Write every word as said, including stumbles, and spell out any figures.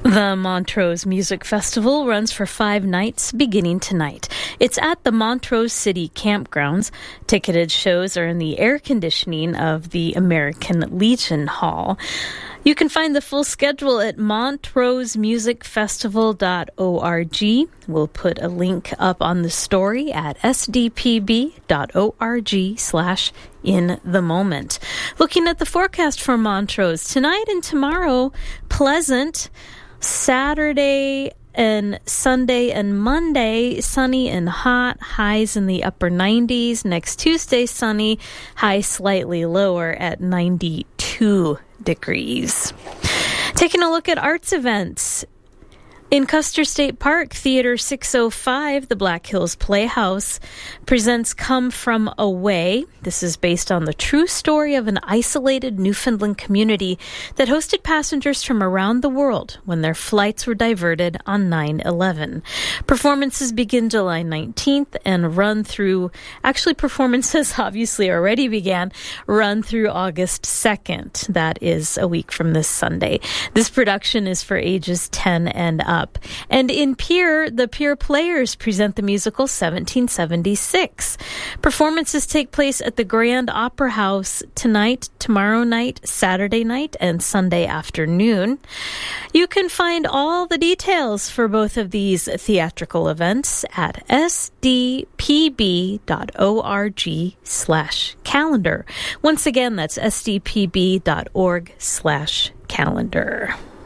The Montrose Music Festival runs for five nights beginning tonight. It's at the Montrose City Campgrounds. Ticketed shows are in the air conditioning of the American Legion Hall. You can find the full schedule at montrose music festival dot org. We'll put a link up on the story at s d p b dot org slash in the moment. Looking at the forecast for Montrose, tonight and tomorrow, pleasant. Saturday and Sunday and Monday, sunny and hot, highs in the upper nineties. Next Tuesday, sunny, high slightly lower at ninety-two degrees. Taking a look at arts events. In Custer State Park, Theater six oh five, the Black Hills Playhouse, presents Come From Away. This is based on the true story of an isolated Newfoundland community that hosted passengers from around the world when their flights were diverted on nine eleven. Performances begin July nineteenth and run through, actually performances obviously already began, run through August second. That is a week from this Sunday. This production is for ages ten and up. And in Pierre, the Pierre Players present the musical seventeen seventy-six. Performances take place at the Grand Opera House tonight, tomorrow night, Saturday night, and Sunday afternoon. You can find all the details for both of these theatrical events at s d p b dot org slash calendar. Once again, that's s d p b dot org slash calendar.